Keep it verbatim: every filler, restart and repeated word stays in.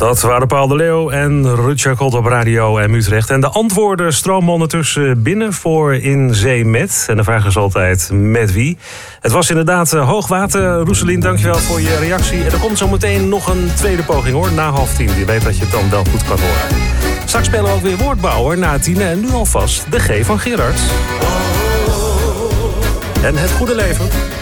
Dat waren Paul de Leeuw en Ruud Jacot op Radio M Utrecht. En de antwoorden stromen ondertussen binnen voor In Zee Met. En de vraag is altijd met wie. Het was inderdaad hoogwater. Roeselien, dankjewel voor je reactie. En er komt zo meteen nog een tweede poging hoor, na half tien. Je weet dat je het dan wel goed kan horen. Straks spelen we ook weer Woordbouwer na tien. En nu alvast de G van Gerard. En het goede leven.